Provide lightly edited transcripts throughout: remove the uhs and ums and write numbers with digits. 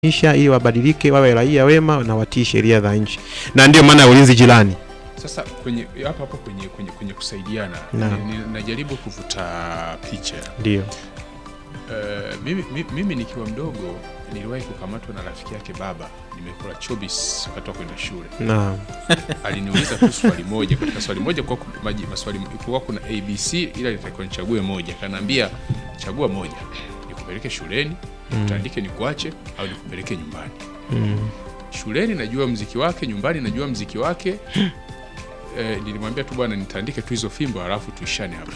ili wabadilike wawe raia wema na watii sheria za nchi. Na ndio maana ulinzi jirani. Sasa hapo kwenye kusaidiana najaribu kuvuta picha. Ndio. Mimi nikiwa mdogo niliwahi kukamatwa na rafiki yake baba, nimekula chobis wakati kwenda shule. Naam. Aliniuliza tu swali moja, katika swali moja kwa maswali kulikuwa kuna ABC ila nitakiwa nichague moja. Kanaambia chagua moja. Nikupeleke shuleni, utaandike nikuache au nikupeleke nyumbani. Shuleni najua muziki wake, nyumbani najua muziki wake. Nilimwambia tu bwana nitaandike tu hizo fimbo alafu tuishane hapa.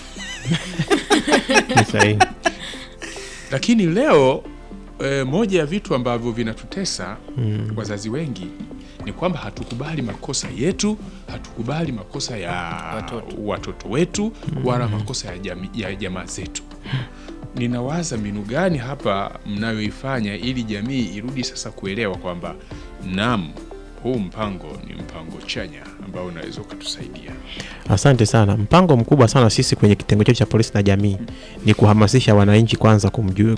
Ni sahihi. Lakini leo moja ya vitu ambavyo vinatutesa wazazi wengi ni kwamba hatukubali makosa yetu, hatukubali makosa ya watoto wetu, wala makosa ya jamaa zetu. Ninawaza mbinu gani hapa mnayoifanya ili jamii irudi sasa kuelewa kwamba naam, huu mpango ni mpango chanya ambao unaweza kutusaidia. Asante sana. Mpango mkubwa sana sisi kwenye kitengo chetu cha polisi na jamii ni kuhamasisha wananchi kwanza kumjua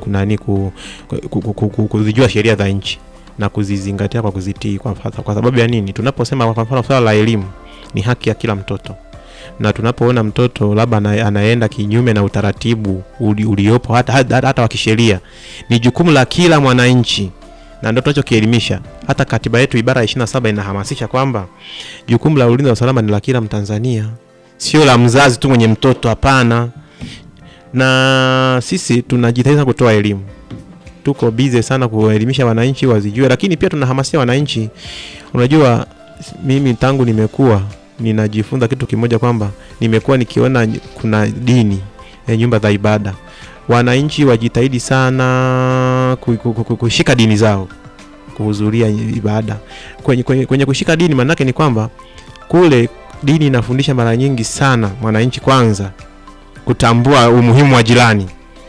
kuzijua sheria za nchi na kuzizingatia kwa kuzitii. Kwa sababu ya nini? Tunaposema kwa mfano swala la elimu ni haki ya kila mtoto. Na tunapoona mtoto labda anaenda kinyume na utaratibu uliopo hata wa kisheria, ni jukumu la kila mwananchi. Na ndio tunachokielimisha. Hata katiba yetu ibara 27 inahamasisha kwamba jukumu la ulinzi na usalama ni la kila Mtanzania, sio la mzazi tu mwenye mtoto, hapana. Na sisi tunajitahidi kutoa elimu. Tuko busy sana kuelimisha wananchi wazijue, lakini pia tunahamasisha wananchi. Unajua mimi tangu nimekuwa ninajifunza kitu kimoja kwamba nimekuwa nikiona kuna dini, nyumba za ibada. Wananchi wajitahidi sana kushika dini zao, kuhudhuria ibada. Kwenye kushika dini maana yake ni kwamba kule dini inafundisha mara nyingi sana mwananchi kwanza kutambua umuhimu wa jirani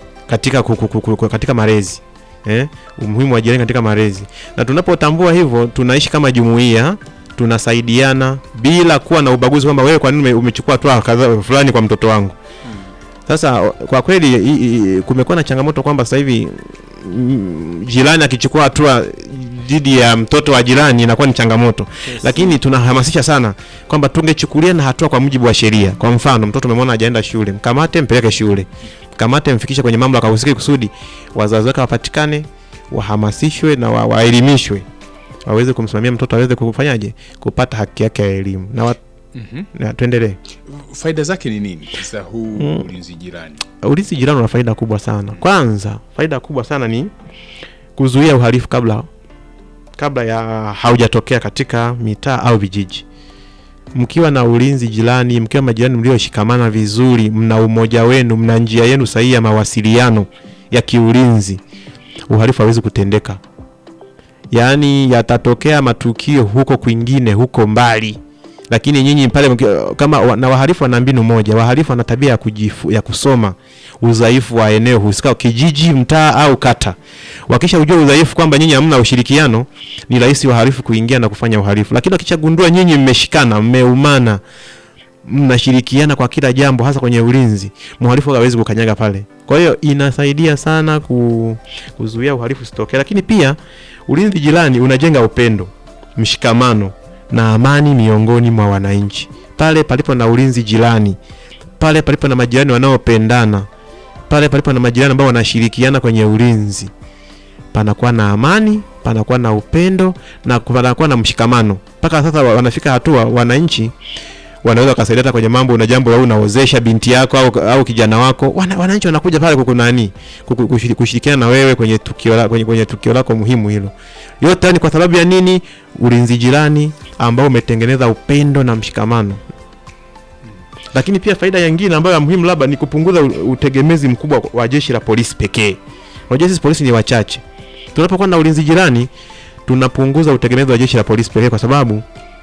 katika malezi. Umuhimu wa jirani katika malezi. Na tunapotambua hivyo tunaishi kama jumuiya, tunasaidiana bila kuwa na ubaguzi kwamba wewe kwa nini umechukua hatua kadhaa fulani kwa mtoto wangu. Sasa kwa kweli kumekuwa na changamoto kwamba sasa hivi jirani akichukua hatua dhidi ya mtoto wa jirani inakuwa ni changamoto. Yes. Lakini tunahamasisha sana kwamba tungechukulia na hatua kwa mujibu wa sheria. Kwa mfano mtoto umemwona hajaenda shule, mkamate, mpeleke shule. Mkamate, mfikishe kwenye mamlaka husika kusudi wazazi wake wapatikane, wahamasishwe na waelimishwe. Waweze kumsimamia mtoto aweze kufanyaje? Kupata haki yake ya elimu. Na tuendelee. Faida zake ni nini sasa huu ulinzi jirani? Ulinzi jirani una faida kubwa sana. Kwanza, faida kubwa sana ni kuzuia uhalifu kabla ya haujatokea katika mitaa au vijiji. Mkiwa na ulinzi jirani, mkiwa majirani mlioshikamana vizuri, mna umoja wenu, mna njia yenu sahihi ya mawasiliano ya kiulinzi, uhalifu hauwezi kutendeka. Yaani yatatokea matukio huko kwingine, huko mbali. Lakini nyinyi pale kama na wahalifu wana mbinu moja, wahalifu wana tabia ya kusoma udhaifu wa eneo husika, kijiji, mtaa au kata. Wakisha ujua udhaifu kwamba nyinyi hamna ushirikiano, ni rahisi wahalifu kuingia na kufanya uhalifu. Lakini wakichagundua nyinyi mmeshikana, mmeumana, mnashirikiana kwa kila jambo, hasa kwenye ulinzi, mhalifu hawezi kukanyaga pale. Kwa hiyo inasaidia sana kuzuia uhalifu usitokee. Lakini pia ulinzi jirani unajenga upendo, mshikamano na amani miongoni mwa wananchi. Pale palipo na ulinzi jirani, pale palipo na majirani wanaopendana, pale palipo na majirani ambao wanashirikiana kwenye ulinzi, panakuwa na amani, panakuwa na upendo na panakuwa na mshikamano. Mpaka sasa wanafika hatua wananchi wanaweza kusaidiana kwenye mambo, una jambo au unaozesha binti yako au kijana wako, wananchi wanakuja pale kushirikiana na wewe kwenye tukio lako muhimu hilo. Yote ni kwa sababu ya nini? Ulinzi jirani ambao umetengeneza upendo na mshikamano. Lakini pia faida nyingine ambayo ya muhimu labda ni kupunguza utegemezi mkubwa wa jeshi la polisi pekee. Unajua sisi polisi ni wachache. Tunapokuwa na ulinzi jirani tunapunguza utegemezi wa jeshi la polisi pekee, kwa sababu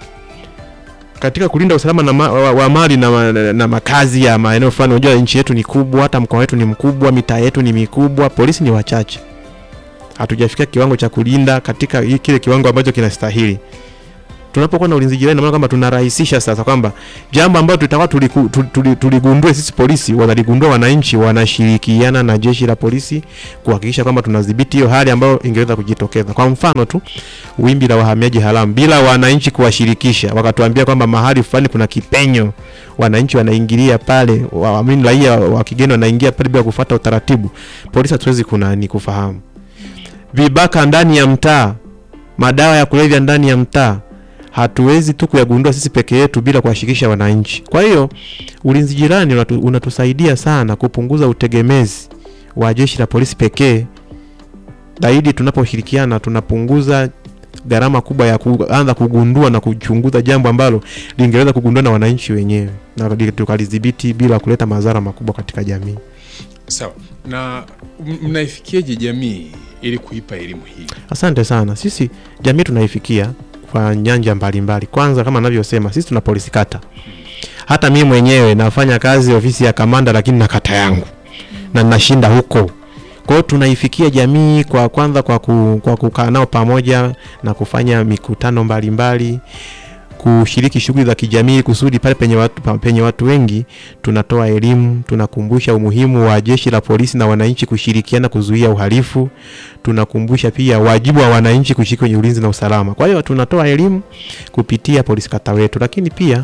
katika kulinda usalama wa mali na makazi ya maeneo fulani, unajua nchi yetu ni kubwa, hata mkoa wetu ni mkubwa, mitaa yetu ni mikubwa, polisi ni wachache. Hatujafikia kiwango cha kulinda katika kile kiwango ambacho kinastahili. tunapokuwa na ulinzi jirani, maana kwamba tunarahisisha sasa kwamba jambo ambalo tutakuwa tuligundue sisi polisi, wanaligundua wananchi, wanashirikiana na jeshi la polisi kuhakikisha kwamba tunadhibiti hiyo hali ambayo ingeweza kujitokeza. Kwa mfano tu, wimbi la wahamiaji haramu bila wananchi kuwashirikisha, wakatuambia kwamba mahali fulani kuna kipenyo, wananchi wanaingilia pale, waamini raia wa kigeni wanaingia pale bila kufuata utaratibu, polisi hatuwezi kufahamu. Vibaka ndani ya mtaa, madawa ya kulevya ndani ya mtaa, hatuwezi tu kuyagundua sisi peke yetu bila kuwashirikisha wananchi. Kwa hiyo ulinzi jirani unatusaidia sana kupunguza utegemezi wa jeshi la polisi pekee. Zaidi tunaposhirikiana tunapunguza gharama kubwa ya kuanza kugundua na kuchunguza jambo ambalo lingeweza kugundua na wananchi wenyewe, na tukalidhibiti bila kuleta madhara makubwa katika jamii. Sawa. Na mnaifikiaje jamii ili kuipa elimu hii? Asante sana. Sisi jamii tunaifikia kwa nyanja mbalimbali. Kwanza kama ninavyosema, sisi tuna polisi kata. Hata mimi mwenyewe nafanya kazi ofisi ya kamanda, lakini na kata yangu na ninashinda huko. Kwa hiyo tunaifikia jamii kwa kwanza kwa kukaa nao pamoja na kufanya mikutano mbalimbali, kushiriki shughuli za kijamii kusudi pale penye watu wengi tunatoa elimu, tunakumbusha umuhimu wa jeshi la polisi na wananchi kushirikiana kuzuia uhalifu. Tunakumbusha pia wajibu wa wananchi kushiriki kwenye ulinzi na usalama. Kwa hiyo tunatoa elimu kupitia polisi kata wetu, lakini pia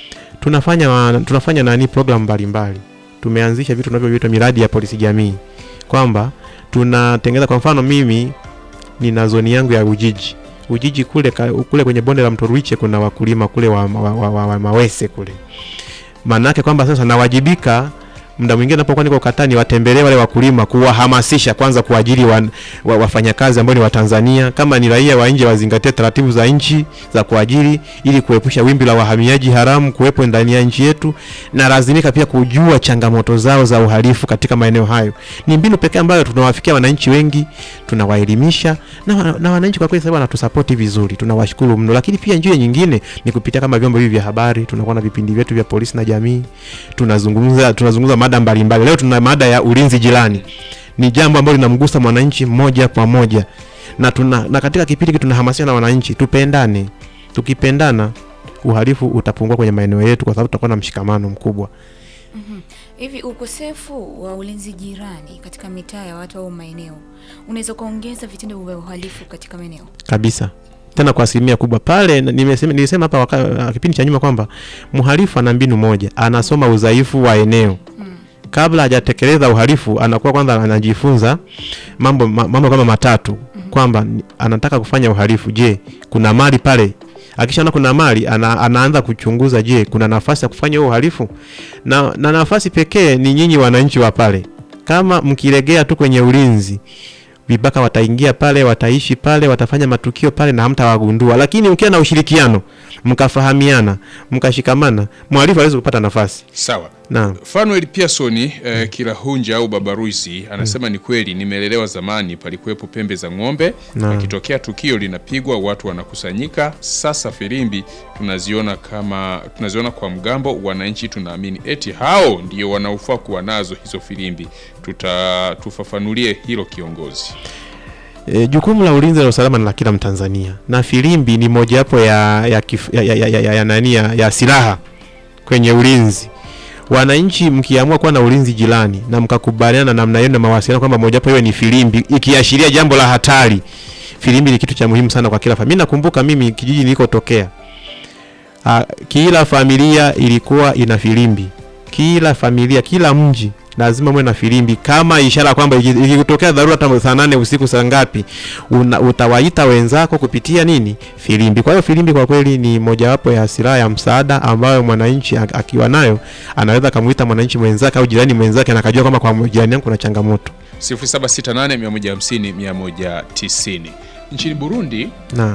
tunafanya program mbalimbali. Tumeanzisha vitu tunavyoviita miradi ya polisi jamii, kwamba tunatengeneza, kwa mfano mimi nina zoni yangu ya Ujiji kule kwenye bonde la Mto Ruiche kuna wakulima kule wa mawese kule. Maana yake kwamba sasa nawajibika muda mwingine napokuwa niko katani watembelee wale wakulima, kuwahamasisha kwanza kuajiri wafanyakazi ambao ni wa Tanzania, kama ni raia wa nje wazingatie taratibu za nchi za kuajiri ili kuepusha wimbi la wahamiaji haramu kuwepo ndani ya nchi yetu, na lazimika pia kujua changamoto zao za uhalifu katika maeneo hayo. Ni mbinu pekee ambayo tunawafikia wananchi wengi, tunawaelimisha na wananchi kwa kweli sasa wanatusupport vizuri, tunawashukuru mno. Lakini pia njia nyingine ni kupitia kama vyombo hivi vya habari, tunakuwa na vipindi vyetu vya polisi na jamii, tunazungumza mada mbalimbali. Leo tuna mada ya ulinzi jirani. Ni jambo ambalo linamgusa mwananchi moja kwa moja. Na katika kipindi tunahamasisha na wananchi tupendane. Tukipendana uhalifu utapungua kwenye maeneo yetu kwa sababu tutakuwa na mshikamano mkubwa. Hivi ukosefu wa ulinzi jirani katika mitaa ya watu au maeneo unaweza kuongeza vitendo vya uhalifu katika maeneo? Kabisa. Tena kwa asilimia kubwa. Pale nilisema hapa kipindi cha nyuma kwamba mhalifu ana mbinu moja, anasoma udhaifu wa eneo. Kabla hajatekeleza uhalifu anakuwa kwanza anajifunza mambo kama matatu, kwamba anataka kufanya uhalifu, je, kuna mali pale? Akishaona kuna mali anaanza kuchunguza, je, kuna nafasi ya kufanya uhalifu? Na nafasi pekee ni nyinyi wananchi wa pale. Kama mkilegea tu kwenye ulinzi, vibaka wataingia pale, wataishi pale, watafanya matukio pale na hamtawagundua. Lakini mkiwa na ushirikiano, mkafahamiana, mkashikamana, mhalifu hawezi kupata nafasi. Sawa. Fanuel Pearson Kilahunja au Babaruisi anasema ni kweli, nimelelewa zamani palikuwepo pembe za ng'ombe, ikitokea tukio linapigwa watu wanakusanyika. Sasa filimbi tunaziona kwa mgambo, wananchi tunaamini eti hao ndio wanaofaa kuwa nazo hizo filimbi. Tufafanulie hilo kiongozi. Jukumu la ulinzi na usalama ni la kila Mtanzania, na filimbi ni mojawapo ya silaha kwenye ulinzi. Wananchi mkiamua kuwa na ulinzi jirani na mkakubaliana na namna hiyo na mawasiliano kwamba mojawapo hiyo ni filimbi ikiashiria jambo la hatari, filimbi ni kitu cha muhimu sana kwa kila familia. Mimi nakumbuka mimi kijiji nilikotokea, kila familia ilikuwa ina filimbi. Kila familia, kila mji lazima mwe na filimbi, kama ishara kwamba ikitokea dharura hata saa 8 usiku saa ngapi, utawaita wenzako kupitia nini? Filimbi. Kwa hiyo filimbi kwa kweli ni mojawapo ya silaha ya msaada ambayo mwananchi akiwa nayo anaweza kumuita mwananchi mwenzake au jirani mwenzake na akajua kama kwa jirani yangu kuna changamoto. 0768150190. Nchini Burundi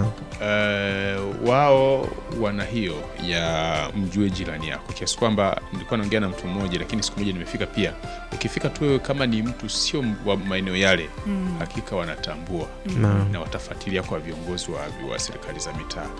wao wana hiyo ya mjue jirani yako, kiasi kwamba nilikuwa naongea na mtu mmoja, lakini siku moja nimefika pia, ukifika tu wewe kama ni mtu sio wa maeneo yale, hakika wanatambua na watafuatilia kwa viongozi wa serikali za mitaa.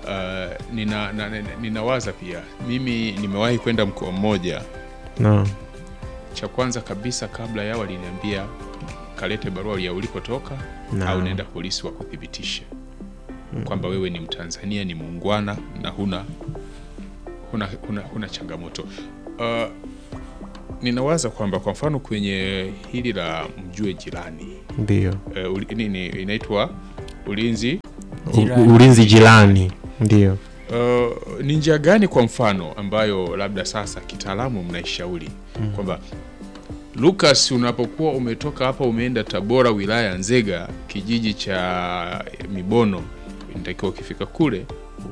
Ninawaza pia mimi nimewahi kwenda mkoa mmoja. Cha kwanza kabisa kabla yao waliniambia kalete barua ya ulikotoka au nenda polisi wakuthibitishe. kwamba wewe ni Mtanzania, ni muungwana na huna changamoto. Ninawaza kwamba kwa mfano kwenye hili la mjue jirani, ndio nini inaitwa ulinzi jirani, ndio ni njia gani kwa mfano ambayo labda sasa kitaalamu mnaishauri kwamba Lucas, unapokuwa umetoka hapa umeenda Tabora, wilaya ya Nzega, kijiji cha Mibono, inatakiwa ukifika kule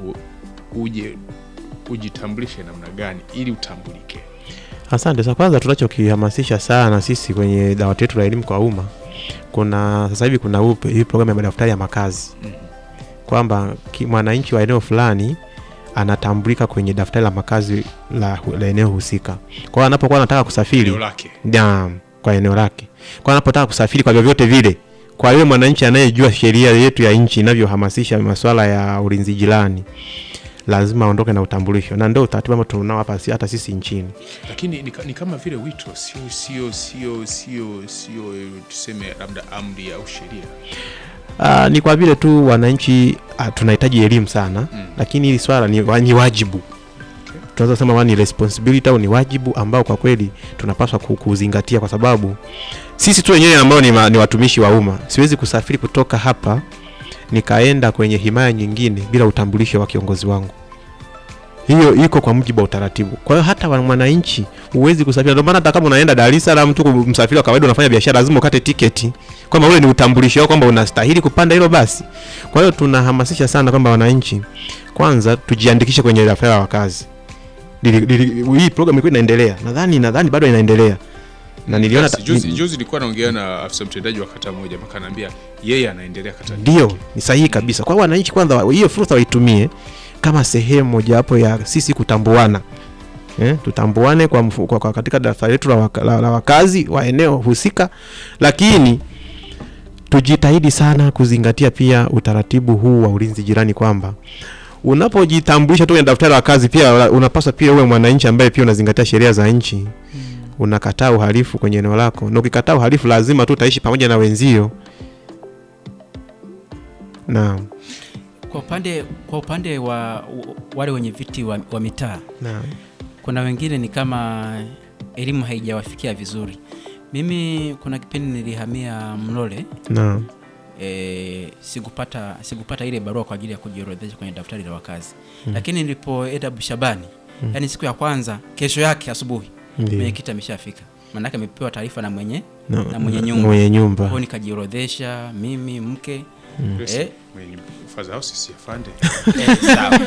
ujitambulishe namna gani ili utambulike? Asante. Sasa kwanza tunachokihamasisha sana sisi kwenye dawati letu la elimu kwa umma, sasa hivi kuna hii programu ya madaftari ya makazi. Kwamba mwananchi wa eneo fulani anatambulika kwenye daftari la makazi la eneo husika. Kwa anapokuwa anataka kusafiri kwa eneo lake. Kwa anapotaka kusafiri kwa vyovyote vile, kwa yule mwananchi anayejua sheria yetu ya nchi inavyohamasisha masuala ya ulinzi jirani, lazima aondoke na utambulisho, na ndio utaratibu ambao tunao hapa hata sisi nchini. Lakini ni kama vile wito, sio tuseme labda amri au sheria. Ni kwa vile tu wananchi tunahitaji elimu sana, lakini hili swala ni wajibu. Tunaweza kusema ni responsibility au ni wajibu ambao kwa kweli tunapaswa kuzingatia, kwa sababu sisi tu wenyewe ambao ni watumishi wa umma, siwezi kusafiri kutoka hapa nikaenda kwenye himaya nyingine bila utambulisho wa kiongozi wangu. Hiyo iko kwa mujibu wa utaratibu. Kwa hiyo hata mwananchi huwezi kusafiri. Ndio maana hata kama unaenda Dar es Salaam tu msafiri wa kawaida unafanya biashara, lazima ukate tiketi. Kwamba ule ni utambulisho wako kwamba unastahili kupanda hilo basi. Kwa hiyo tunahamasisha sana kwamba wananchi kwanza tujiandikishe kwenye daftari la wakazi. Hii program iko inaendelea. Nadhani bado inaendelea. Na niliona juzi nilikuwa naongea na afisa mtendaji wa kata moja, akaniambia yeye anaendelea kata. Ndio, ni sahihi kabisa. Kwa wananchi kwanza hiyo fursa waitumie kama sehemu moja hapo ya sisi kutambuana. Tutambuane kwa katika daftari letu la wakazi wa eneo husika, lakini tujitahidi sana kuzingatia pia utaratibu huu wa ulinzi jirani, kwamba unapojitambulisha tu kwenye daftari la wakazi pia unapaswa pia uwe mwananchi ambaye pia unazingatia sheria za nchi. Unakataa uhalifu kwenye eneo lako. Na ukikataa uhalifu lazima tu utaishi pamoja na wenzio. Naam. Kwa upande wa wale wenye viti wa mitaa, naam, kuna wengine ni kama elimu haijawafikia vizuri. Mimi kuna kipindi nilihamia Mlole. Naam. Sikupata ile barua kwa ajili ya kujiorodhesha kwenye daftari la wakazi. Lakini nilipoenda Bushabani, yani siku ya kwanza, kesho yake asubuhi, mwenyekiti ameshafika. Maana yake amepewa taarifa na mwenye nyumba. Kwa nikajiorodhesha mimi, mke, Faza house si afande. Sawa.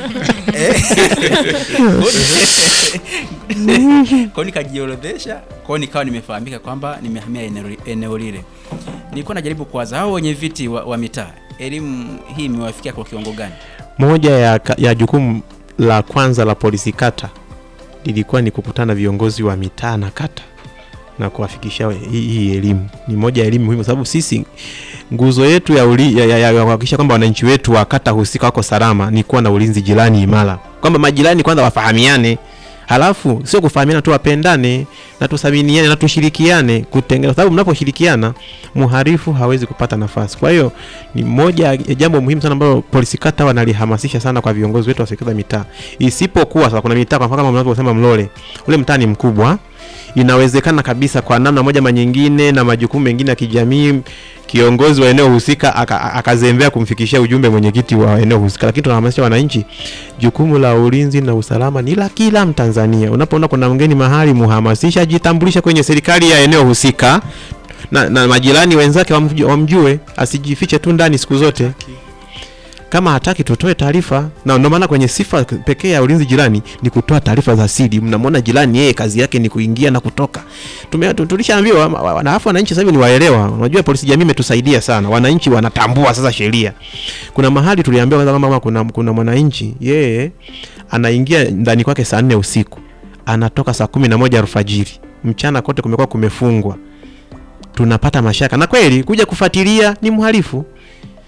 Kwa nikajiorodhesha, kwa nikawa nimefahamika kwamba nimehamia eneo lile. Nilikuwa najaribu kuwaza hao wenye viti wa mitaa, elimu hii imewafikia kwa kiwango gani? Moja ya jukumu la kwanza la polisi kata lilikuwa ni kukutana viongozi wa mitaa na kata na kuwafikisha hii elimu. Ni moja ya elimu muhimu, sababu sisi nguzo yetu ya kuhakikisha kwamba wananchi wetu wa kata husika wako salama ni kuwa na ulinzi jirani imara. Kwamba majirani kwanza wafahamiane, halafu sio kufahamiana tu, wapendane na tusaminiane na tushirikiane kutengeneza, sababu mnaposhirikiana mhalifu hawezi kupata nafasi. Kwa hiyo ni moja ya jambo muhimu sana ambalo polisi kata wanalihamasisha sana kwa viongozi wetu wa serikali za mitaa. Isipokuwa sasa kuna mitaa kwa mfano kama mnavyosema Mlole, ule mtaa ni mkubwa, inawezekana kabisa kwa namna moja ama nyingine na majukumu mengine ya kijamii kiongozi wa eneo husika akazembea kumfikishia ujumbe mwenyekiti wa eneo husika. Lakini tunahamasisha wananchi, jukumu la ulinzi na usalama ni la kila Mtanzania. Unapoona kuna mgeni mahali, muhamasisha jitambulisha kwenye serikali ya eneo husika na majirani wenzake wamjue, asijifiche tu ndani siku zote. Kama hataki tutoe taarifa. Na ndio maana kwenye sifa pekee ya ulinzi jirani ni kutoa taarifa za siri. Mnamwona jirani yeye kazi yake ni kuingia na kutoka. Tulishaambiwa wananchi sasa hivi ni waelewa. Unajua polisi jamii imetusaidia sana. Wananchi wanatambua sasa sheria. Kuna mahali tuliambiwa kama kuna mwananchi yeye anaingia ndani kwake saa 4 usiku. Anatoka saa 11 alfajiri. Mchana kote kumekuwa kumefungwa. Tunapata mashaka. Na kweli kuja kufuatilia ni mhalifu.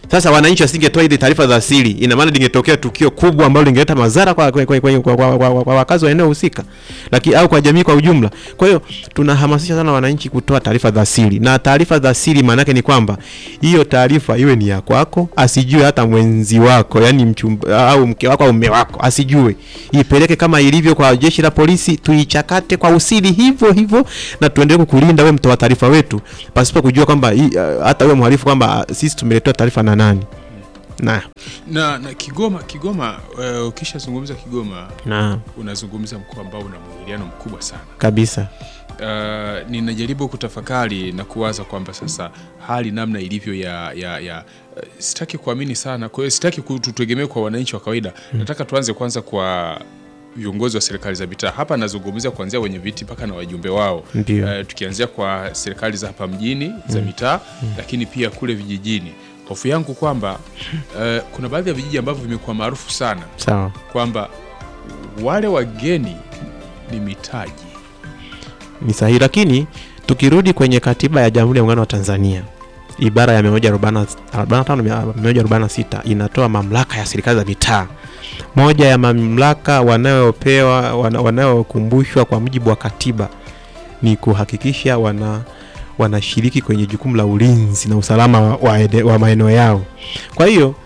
Sasa wananchi wasingetoa ile taarifa za siri, ina maana lingetokea tukio kubwa ambalo lingeleta madhara kwa wakazi wa eneo husika, lakini au kwa jamii kwa ujumla. Kwa hiyo tunahamasisha sana wananchi kutoa taarifa za siri, na taarifa za siri maana yake ni kwamba hiyo taarifa iwe ni ya kwako, asijue hata mwenzi wako, yani mchumba au mke wako au mume wako asijue. Ipeleke kama ilivyo kwa jeshi la polisi, tuichakate kwa usiri hivyo hivyo, na tuendelee kukulinda wewe mtoa taarifa wetu, pasipo kujua kwamba hata wewe mhalifu kwamba sisi tumeletea taarifa na nani. Na Kigoma ukishazungumza Kigoma unazungumza mkoa ambao una mwingiliano mkubwa sana kabisa. Ninajaribu kutafakari na kuwaza kwamba sasa hali namna ilivyo ya sitaki kuamini sana, kwa hiyo sitaki kututegemea kwa wananchi wa kawaida. Nataka tuanze kwanza kwa viongozi wa serikali za mitaa. Hapa nazungumzia kuanzia wenye viti mpaka na wajumbe wao. Tukianzia kwa serikali za hapa mjini za mitaa, lakini pia kule vijijini. Hofu yangu kwamba kuna baadhi ya vijiji ambavyo vimekuwa maarufu sana. Sawa. Kwamba wale wageni ni mitaji. Ni sahihi, lakini tukirudi kwenye katiba ya Jamhuri ya Muungano wa Tanzania, ibara ya 146 inatoa mamlaka ya serikali za mitaa. Moja ya mamlaka wanayokumbushwa kwa mujibu wa katiba ni kuhakikisha wanashiriki kwenye jukumu la ulinzi na usalama wa maeneo yao. Kwa hiyo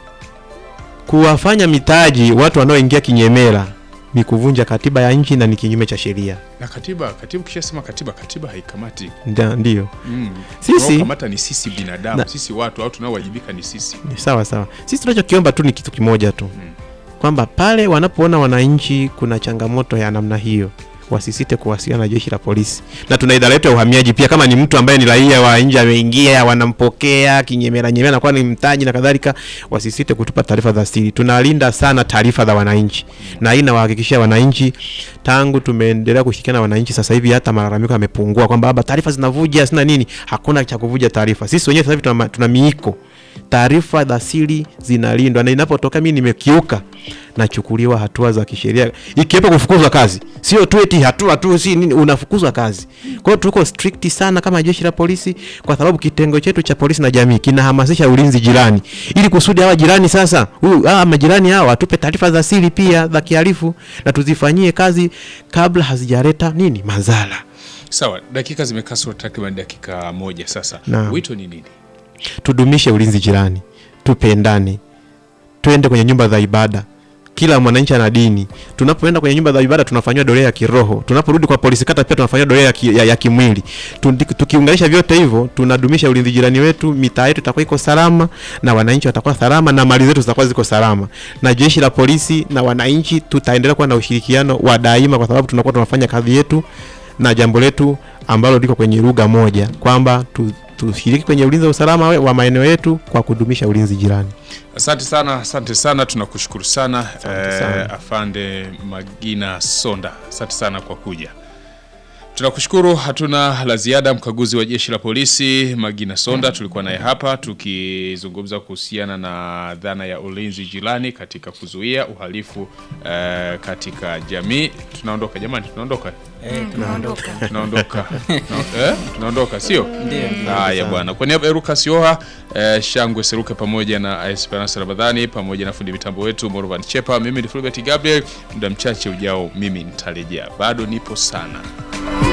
kuwafanya mitaji watu wanaoingia kinyemela ni kuvunja katiba ya nchi na ni kinyume cha sheria. Na katiba kishasema katiba haikamati. Ndio. Sisi kamata ni sisi binadamu, sisi watu au tunaowajibika ni sisi. Sawa. Sisi tunachokiomba tu ni kitu kimoja tu. Kwamba pale wanapoona wananchi kuna changamoto ya namna hiyo, wasisite kuwasiliana na jeshi la polisi. Na tuna idara yetu ya uhamiaji pia, kama ni mtu ambaye ni raia wa nje ameingia, wanampokea kinyemela na kwa ni mtaji na kadhalika, wasisite kutupa taarifa za siri. Tunalinda sana taarifa za wananchi. Na hii nawahakikishia wananchi, tangu tumeendelea kushirikiana na wananchi, sasa hivi hata malalamiko yamepungua kwamba baba taarifa zinavuja sina nini. Hakuna cha kuvuja taarifa. Sisi wenyewe sasa hivi tuna miiko. Taarifa za siri zinalindwa, na inapotokea mimi nimekiuka, nachukuliwa hatua za kisheria, ikiwepo kufukuzwa kazi. Sio tu eti hatua tu si nini, unafukuzwa kazi. Kwa hiyo tuko strict sana kama jeshi la polisi, kwa sababu kitengo chetu cha polisi na jamii kinahamasisha ulinzi jirani, ili kusudi hawa jirani sasa majirani hawa tupe taarifa za siri pia za kihalifu, na tuzifanyie kazi kabla hazijaleta madhara. Sawa, dakika zimekaswa takriban dakika 1 sasa. Wito ni nini? Tudumishe ulinzi jirani, tupendane, twende kwenye nyumba za ibada. Kila mwananchi ana dini. Tunapoenda kwenye nyumba za ibada tunafanywa doria ya kiroho. Tunaporudi kwa polisi kata pia tunafanywa doria ya kimwili. Tukiunganisha vyote hivyo, tunadumisha ulinzi jirani wetu, mitaa yetu itakuwa iko salama, na wananchi watakuwa salama, na mali zetu zitakuwa ziko salama. Na jeshi la polisi na wananchi tutaendelea kuwa na ushirikiano wa daima, kwa sababu tunakuwa tunafanya kazi yetu na jambo letu ambalo liko kwenye lugha moja, kwamba tushiriki kwenye ulinzi wa usalama wa maeneo yetu kwa kudumisha ulinzi jirani. Asante sana, tunakushukuru sana. Afande Magina Sonda, asante sana kwa kuja. Tunakushukuru, hatuna la ziada. Mkaguzi wa jeshi la polisi Magina Sonda tulikuwa naye hapa tukizungumza kuhusiana na dhana ya ulinzi jirani katika kuzuia uhalifu katika jamii. Tunaondoka jamani, tunaondoka. Tunaondoka sio? Ndio. Haya bwana. Kwa niaba ya Lucas Yoha, Shangwe Seruke pamoja na Esperance Ramadhani pamoja na fundi mitambo wetu Morvan Chepa, mimi ni Fulbert Gabriel. Muda mchache ujao mimi nitarejea. Bado nipo sana.